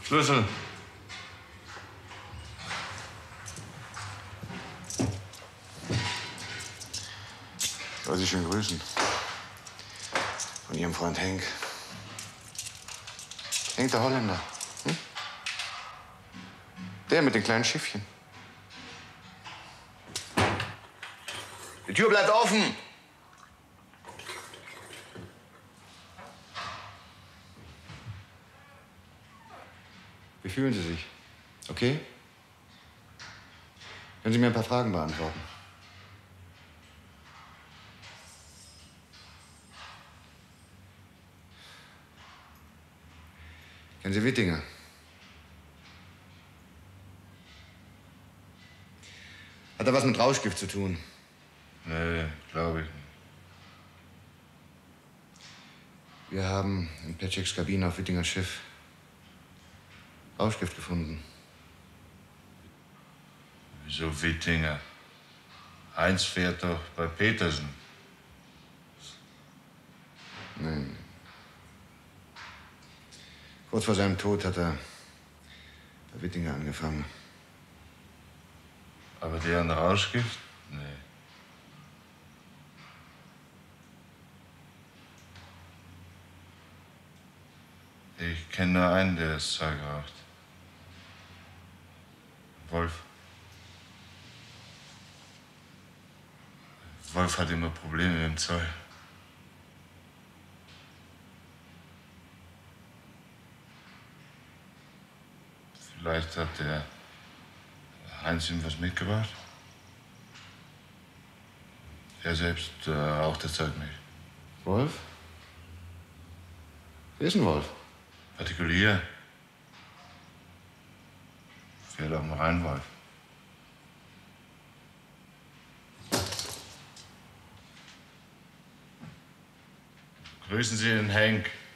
Schlüssel. Soll Sie schön grüßen. Von Ihrem Freund Henk. Henk, der Holländer. Hm? Der mit den kleinen Schiffchen. Die Tür bleibt offen. Wie fühlen Sie sich? Okay? Können Sie mir ein paar Fragen beantworten? Kennen Sie Wittinger? Hat er was mit Rauschgift zu tun? Nee, glaube ich nicht. Wir haben in Petscheks Kabine auf Wittingers Schiff Rauschgift gefunden. Wieso Wittinger? Heinz fährt doch bei Petersen. Nein. Kurz vor seinem Tod hat er bei Wittinger angefangen. Aber deren Rauschgift? Nee. Ich kenne nur einen, der das Zeug raucht. Wolf. Wolf hat immer Probleme mit dem Zoll. Vielleicht hat der Heinz ihm was mitgebracht. Er selbst raucht das Zeug nicht. Wolf? Wer ist ein Wolf? Partikulier. Fährt auf dem Rheinwolf. Grüßen Sie den Henk.